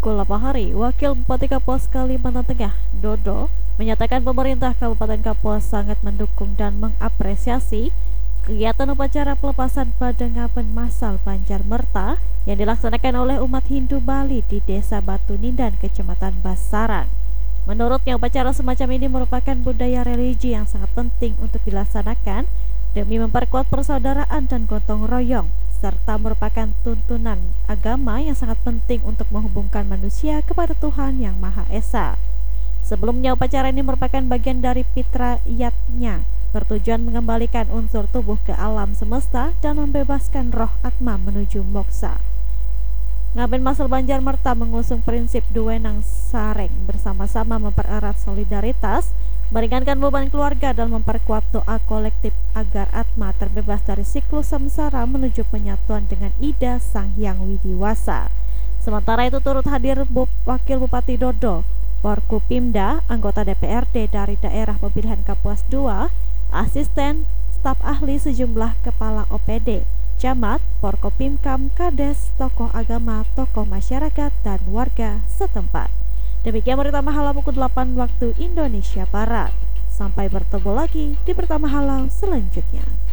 Pukul 8 hari, Wakil Bupati Kapuas Kalimantan Tengah, Dodo, menyatakan pemerintah Kabupaten Kapuas sangat mendukung dan mengapresiasi kegiatan upacara pelepasan Padangaben Masal Banjarmerta yang dilaksanakan oleh umat Hindu Bali di Desa Batu Nindan, Kecamatan Basaran. Menurutnya, upacara semacam ini merupakan budaya religi yang sangat penting untuk dilaksanakan demi memperkuat persaudaraan dan gotong royong, serta merupakan tuntunan agama yang sangat penting untuk menghubungkan manusia kepada Tuhan Yang Maha Esa. Sebelumnya, upacara ini merupakan bagian dari fitriyatnya, bertujuan mengembalikan unsur tubuh ke alam semesta dan membebaskan roh atma menuju moksa. Ngaben Masal Banjarmerta mengusung prinsip Duwenang Sareng, bersama-sama mempererat solidaritas, meringankan beban keluarga dan memperkuat doa kolektif agar atma terbebas dari siklus samsara menuju penyatuan dengan Ida Sang Hyang Widiwasa. Sementara itu turut hadir Wakil Bupati Dodo, Porkopimda, anggota DPRD dari daerah pemilihan Kapuas II, asisten, staf ahli, sejumlah kepala OPD, camat, Porkopimkam, kades, tokoh agama, tokoh masyarakat, dan warga setempat. Demikian berita Mahalau pukul 8 waktu Indonesia Barat. Sampai bertemu lagi di berita Mahalau selanjutnya.